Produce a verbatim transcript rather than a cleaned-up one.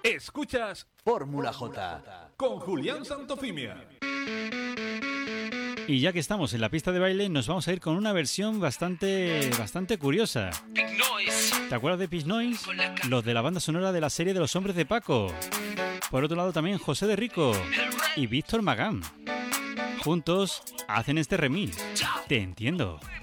Escuchas Fórmula J con Julián Santofimia. Y ya que estamos en la pista de baile, nos vamos a ir con una versión bastante, bastante curiosa. ¿Te acuerdas de Peach Noise? Los de la banda sonora de la serie de Los Hombres de Paco. Por otro lado también José de Rico y Víctor Magán. Juntos hacen este remix. Te entiendo.